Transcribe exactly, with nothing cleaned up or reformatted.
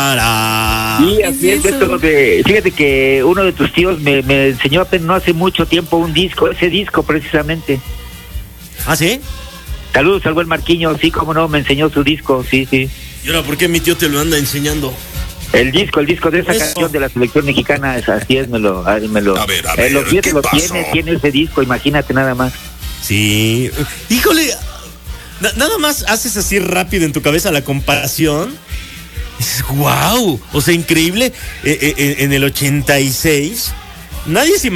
Sí, así es, esto lo de, fíjate que uno de tus tíos me, me enseñó apenas no hace mucho tiempo un disco, ese disco precisamente. ¿Ah, sí? Saludos al buen Marquiño, sí, cómo no, me enseñó su disco, sí, sí. ¿Y ahora por qué mi tío te lo anda enseñando? El disco, el disco de esa Eso. canción de la selección mexicana, es, así es, me lo, ah, me lo, A ver, a eh, ver, lo, fíjate, ¿qué lo pasó? tiene, tiene ese disco, imagínate nada más. Sí. Híjole, na- nada más haces así rápido en tu cabeza la comparación. Dices, wow, o sea, increíble. Eh, eh, eh, en el ochenta y seis, nadie se